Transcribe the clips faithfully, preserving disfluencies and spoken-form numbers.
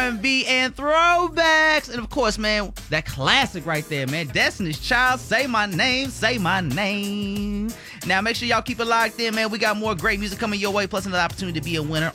and B, and throwbacks. And of course, man, that classic right there, man. Destiny's Child, Say My Name, Say My Name. Now, make sure y'all keep it locked in, man. We got more great music coming your way, plus another opportunity to be a winner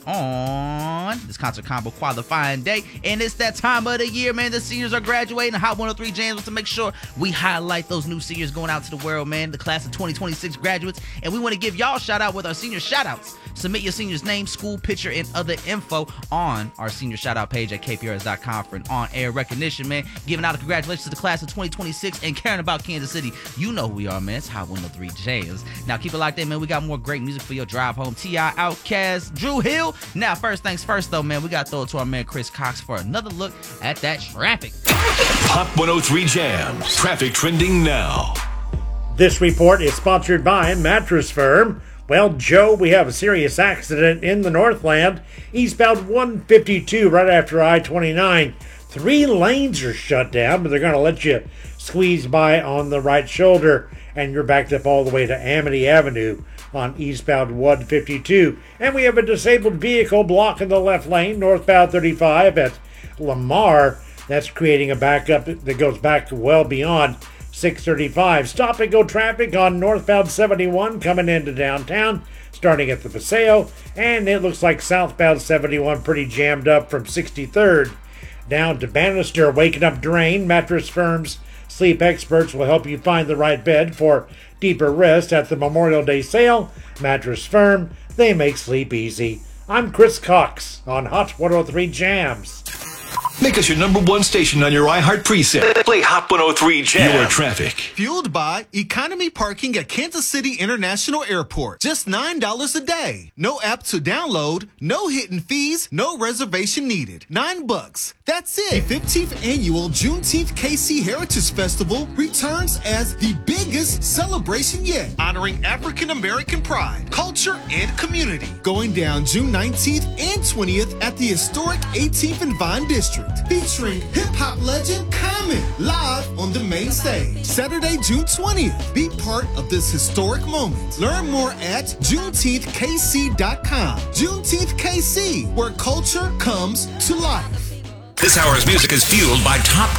on this concert combo qualifying day. And it's that time of the year, man. The seniors are graduating. Hot one oh three Jams wants to make sure we highlight those new seniors going out to the world, man. The class of twenty twenty-six graduates. And we want to give y'all a shout out with our senior shout outs. Submit your senior's name, school picture, and other info on our senior shout out page at K P R S dot com for an on-air recognition, man. Giving out a congratulations to the class of twenty twenty-six and caring about Kansas City. You know who we are, man. It's Hot one oh three Jams. Now, keep it locked in, man. We got more great music for your drive home. T I, Outkast, Dru Hill. Now, first things first, though, man. We got to throw it to our man Chris Cox for another look at that traffic. Hot one oh three Jams. Traffic trending now. This report is sponsored by Mattress Firm. Well, Joe, we have a serious accident in the Northland. Eastbound one fifty-two right after I twenty-nine. Three lanes are shut down, but they're going to let you squeeze by on the right shoulder. And you're backed up all the way to Amity Avenue on eastbound one fifty-two. And we have a disabled vehicle blocking the left lane, northbound thirty-five at Lamar. That's creating a backup that goes back well beyond six thirty-five. Stop and go traffic on northbound seventy-one coming into downtown, starting at the Paseo. And it looks like southbound seventy-one pretty jammed up from sixty-third down to Bannister. Waking up drain. Mattress Firm's sleep experts will help you find the right bed for deeper rest at the Memorial Day sale. Mattress Firm, they make sleep easy. I'm Chris Cox on Hot one oh three Jams. Make us your number one station on your iHeart preset. Play Hot one oh three Jams. Your traffic. Fueled by economy parking at Kansas City International Airport. Just nine dollars a day. No app to download, no hidden fees, no reservation needed. Nine bucks. That's it. The fifteenth annual Juneteenth K C Heritage Festival returns as the biggest celebration yet, honoring African American pride, culture, and community. Going down June nineteenth and twentieth at the historic eighteenth and Vine District. Featuring hip-hop legend Common live on the main stage. Saturday, June twentieth. Be part of this historic moment. Learn more at Juneteenth K C dot com. Juneteenth K C, where culture comes to life. This hour's music is fueled by top